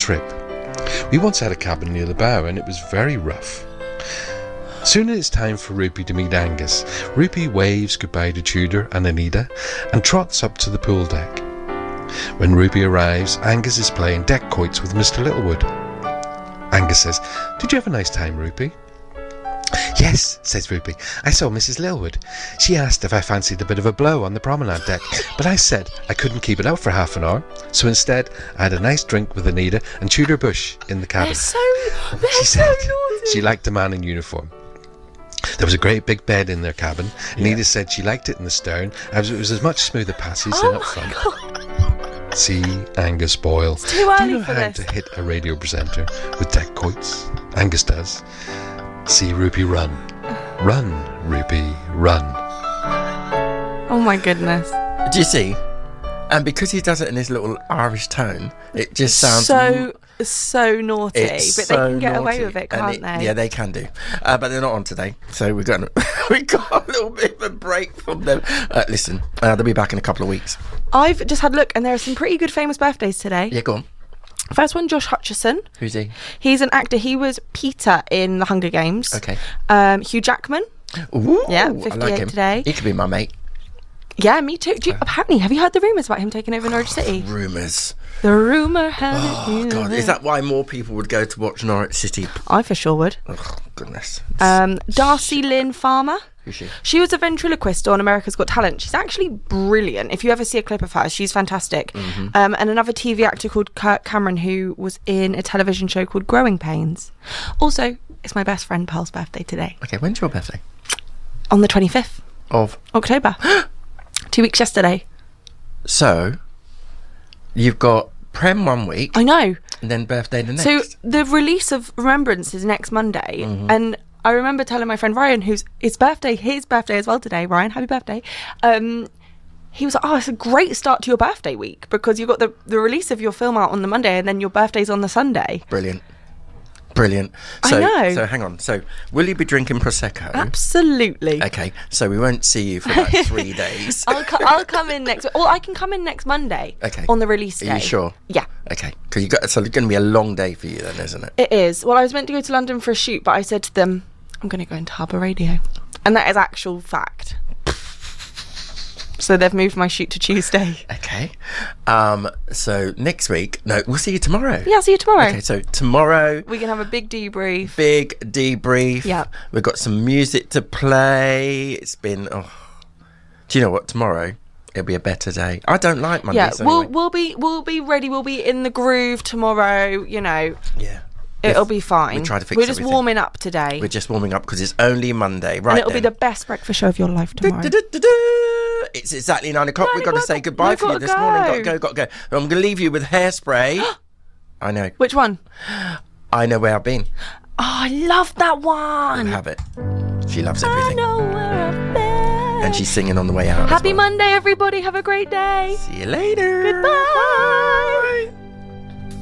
trip. We once had a cabin near the bow and it was very rough. Soon it's time for Rupy to meet Angus. Rupy waves goodbye to Tudor and Anita and trots up to the pool deck. When Rupy arrives, Angus is playing deck quoits with Mr. Littlewood. Angus says, "Did you have a nice time, Rupy?" "Yes," says Rupy. "I saw Mrs. Littlewood. She asked if I fancied a bit of a blow on the promenade deck, but I said I couldn't keep it out for half an hour, so instead I had a nice drink with Anita and Tudor Bush in the cabin." They're so naughty. She liked the man in uniform. There was a great big bed in their cabin. Anita said she liked it in the stern, as it was as much smoother passage than up front. God. See Angus Boyle. It's too early Do you know for how this. to hit a radio presenter with deck quoits? Angus does. See Rupy run. Run, Rupy, run. Oh my goodness. Do you see? And because he does it in his little Irish tone, it just sounds so naughty. It's But so they can get away naughty. with it, And can't they? Yeah, they can do. But they're not on today, so we got a little bit of a break from them. Listen, they'll be back in a couple of weeks. I've just had a look, and there are some pretty good famous birthdays today. Yeah, go on. First one, Josh Hutcherson. Who's he? He's an actor. He was Peter in The Hunger Games. Okay. Hugh Jackman. Ooh, Yeah, I 58 like him. today. He could be my mate. Yeah, me too. Apparently, have you heard the rumours about him taking over Norwich City? Rumours. The rumour had it. Oh, God. Is that why more people would go to watch Norwich City? I for sure would. Oh, goodness. Darcy Lynn Farmer. Who's she? She was a ventriloquist on America's Got Talent. She's actually brilliant. If you ever see a clip of her, she's fantastic. Mm-hmm. And another TV actor called Kirk Cameron, who was in a television show called Growing Pains. Also, it's my best friend Pearl's birthday today, Okay, when's your birthday? on the 25th Of. October. 2 weeks yesterday. So, you've got Prem 1 week, I know. and then birthday the next. So the release of Remembrance is next Monday, and I remember telling my friend Ryan, who's his birthday as well today. Ryan, happy birthday! He was like, "Oh, it's a great start to your birthday week because you've got the release of your film out on the Monday, and then your birthday's on the Sunday." Brilliant. Brilliant. I So, know. So hang on. So, will you be drinking Prosecco? Absolutely. Okay, so we won't see you for about 3 days. I'll come in next. Or I can come in next Monday. Okay. On the release day. Are you sure? Yeah. Okay, because so it's going to be a long day for you then, isn't it? It is. Well, I was meant to go to London for a shoot, but I said to them, I'm going to go into Harbour Radio. And that is actual fact. So they've moved my shoot to Tuesday. Okay. So next week, no, we'll see you tomorrow. Yeah, I'll see you tomorrow. Okay, so tomorrow, We can have a big debrief. big debrief. Yeah. We've got some music to play. It's been, do you know what? Tomorrow, it'll be a better day. I don't like Mondays Yeah, anyway. we'll be ready. We'll be in the groove tomorrow. You know, Yeah. it'll be fine. We try to fix We're just everything. warming up today, We're just warming up because it's only Monday, right? and it'll be the then. best breakfast show of your life tomorrow. It's exactly 9 o'clock. 9 We've got to o'clock. say goodbye We've for you got this to morning. go. Got to go. I'm going to leave you with Hairspray. I know. Which one? I Know Where I've Been. Oh, I love that one. Have it. She loves I everything. know where I've been. And she's singing on the way out. as Happy well. Monday, everybody. Have a great day. See you later. Goodbye.